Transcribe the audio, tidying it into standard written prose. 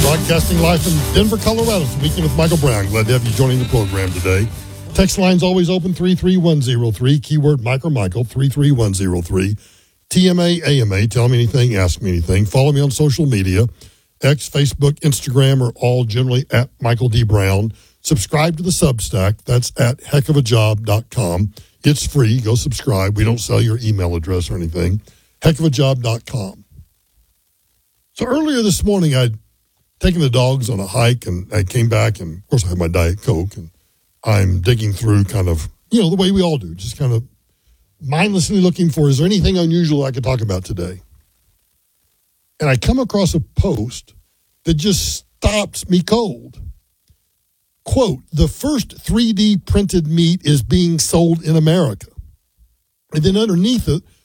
Broadcasting live from Denver, Colorado. It's Weekend with Michael Brown. Glad to have you joining the program today. Text line's always open, 33103. Keyword Mike or Michael, 33103. TMA, AMA, tell me anything, ask me anything. Follow me on social media. X, Facebook, Instagram are all generally at Michael D. Brown. Subscribe to the Substack. That's at heckofajob.com. It's free. Go subscribe. We don't sell your email address or anything. heckofajob.com. So earlier this morning, I'd taken the dogs on a hike, and I came back, and of course I had my Diet Coke, and I'm digging through kind of, the way we all do, just kind of mindlessly looking for, is there anything unusual I could talk about today? And I come across a post that just stops me cold. Quote, the first 3D printed meat is being sold in America. And then underneath it,